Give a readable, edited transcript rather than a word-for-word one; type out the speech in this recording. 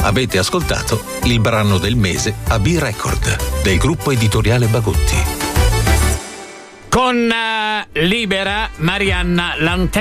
Avete ascoltato il brano del mese a B-Record del gruppo editoriale Bagotti. Con Libera, Marianna Lanteri.